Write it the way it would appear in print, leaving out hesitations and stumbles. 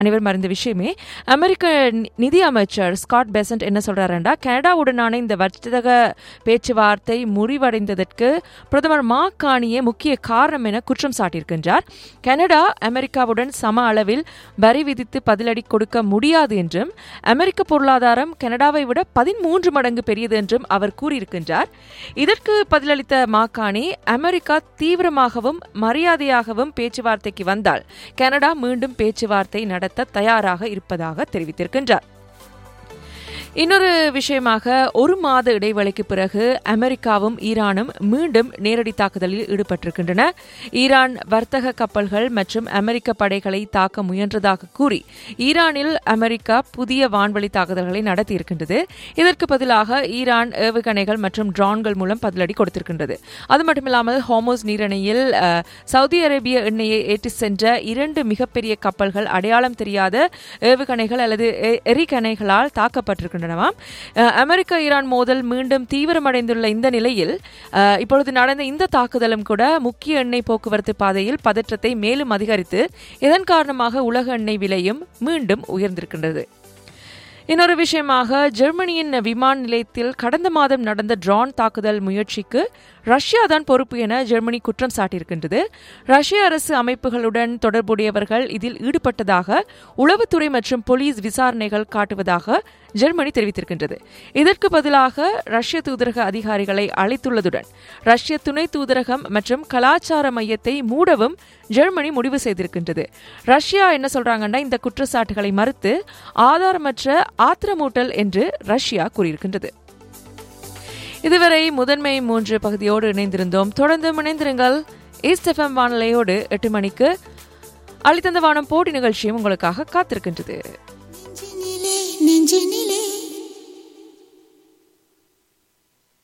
அனைவரும் அறிந்த விஷயமே. அமெரிக்க நிதி அமைச்சர் ஸ்காட் பெசன்ட் என்ன சொல்றாருண்டா, கனடாவுடனான இந்த வர்த்தக பேச்சுவார்த்தை முறிவடைந்ததற்கு பிரதமர் மார்க் கார்னியே முக்கிய காரணம் என குற்றம் சாட்டியிருக்கின்றார். கனடா அமெரிக்காவுடன் சம அளவில் வரி விதித்து பதிலடி கொடுக்க முடியாது என்றும், அமெரிக்க பொருளாதாரம் கனடாவை விட 13 மடங்கு பெரியது என்றும் அவர் கூறியிருக்கின்றார். இதற்கு பதிலளித்த மார்க் கார்னி, அமெரிக்கா தீவிரமாகவும் மரியாதையாகவும் பேச்சுவார்த்தைக்கு வந்தால் கனடா மீண்டும் பேச்சுவார்த்தை நடத்த தயாராக இருப்பதாக தெரிவித்திருக்கின்றார். இன்னொரு விஷயமாக, 1 மாத இடைவெளிக்கு பிறகு அமெரிக்காவும் ஈரானும் மீண்டும் நேரடி தாக்குதலில் ஈடுபட்டிருக்கின்றன. ஈரான் வர்த்தக கப்பல்கள் மற்றும் அமெரிக்க படைகளை தாக்க முயன்றதாக கூறி ஈரானில் அமெரிக்கா புதிய வான்வழி தாக்குதல்களை நடத்தியிருக்கின்றது. இதற்கு பதிலாக ஈரான் ஏவுகணைகள் மற்றும் ட்ரோன்கள் மூலம் பதிலடி கொடுத்திருக்கின்றது. அது மட்டுமில்லாமல் ஹோமோஸ் நீரிணையில் சவுதி அரேபிய எண்ணெயை ஏற்றி சென்ற 2 மிகப்பெரிய கப்பல்கள் அடையாளம் தெரியாத ஏவுகணைகள் அல்லது எரிகணைகளால் தாக்கப்பட்டிருக்கின்றன. அமெரிக்கா ஈரான் மோதல் மீண்டும் தீவிரமடைந்துள்ள இந்த நிலையில் இப்பொழுது நடந்த இந்த தாக்குதலும் கூட முக்கிய எண்ணெய் போக்குவரத்து பாதையில் பதற்றத்தை மேலும் அதிகரித்து, இதன் காரணமாக உலக எண்ணெய் விலையும் மீண்டும் உயர்ந்திருக்கின்றது. இன்னொரு விஷயமாக, ஜெர்மனியின் விமான நிலையத்தில் கடந்த மாதம் நடந்த ட்ரோன் தாக்குதல் முயற்சிக்கு ரஷ்யா தான் பொறுப்பு என ஜெர்மனி குற்றம் சாட்டியிருக்கின்றது. ரஷ்ய அரசு அமைப்புகளுடன் தொடர்புடையவர்கள் இதில் ஈடுபட்டதாக உளவுத்துறை மற்றும் போலீஸ் விசாரணைகள் காட்டுவதாக ஜெர்மனி தெரிவித்திருக்கின்றது. இதற்கு பதிலாக ரஷ்ய தூதரக அதிகாரிகளை அழைத்துள்ளதுடன் ரஷ்ய துணை தூதரகம் மற்றும் கலாச்சார மையத்தை மூடவும் ஜெர்மனி முடிவு செய்திருக்கின்றது. ரஷ்யா என்ன சொல்றாங்கன்னா, இந்த குற்றச்சாட்டுகளை மறுத்து ஆதாரமற்ற ஆத்திரமூட்டல் என்று ரஷ்யா கூறியிருக்கின்றது. இதுவரை முதன்மை 3 பகுதியோடு இணைந்திருந்தோம். தொடர்ந்து இணைந்திருங்கள். ஈஸ்ட் எஃப்எம் வானொலியோடு 8 மணிக்கு அளித்தந்த வானம் போட்டி நிகழ்ச்சியும் உங்களுக்காக காத்திருக்கின்றது.